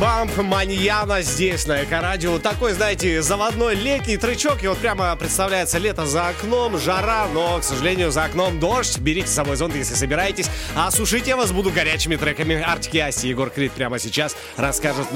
Бамп Маньяна здесь на Эко-радио. Такой, знаете, заводной летний тречок. И вот прямо представляется лето за окном, жара, но, к сожалению, за окном дождь. Берите с собой зонт, если собираетесь. А сушить я вас буду горячими треками. Артик и Асти, Егор Крид прямо сейчас расскажут